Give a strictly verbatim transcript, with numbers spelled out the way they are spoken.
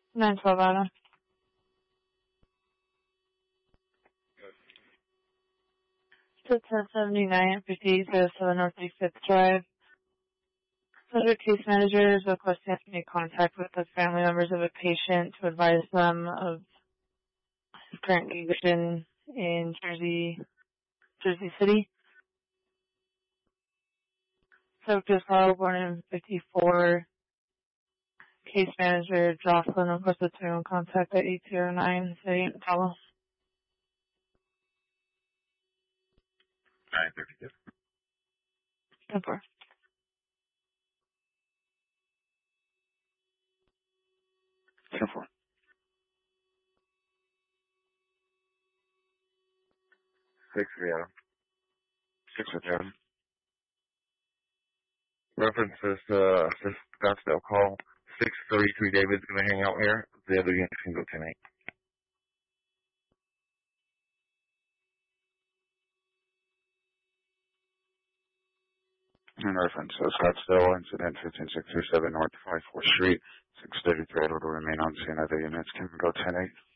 nine twelve Adam. To ten seventy-nine, fifty-eight oh seven North fifth Drive. Subject case manager is requesting us to make contact with the family members of a patient to advise them of his current condition in Jersey, Jersey City. Subject is Carl, born in fifty-four. Case manager Jocelyn requested to in contact at eight zero nine City Apollo. nine thirty-two. ten four. ten four. six three Adam. six with Adam. References, uh, this Scottsdale call. six thirty-three David's gonna hang out here. The other units can go ten eight. And reference, uh, Scottsdale incident fifteen six three seven North five fourth Street. six thirty-three will remain on scene. Other units can go ten eight.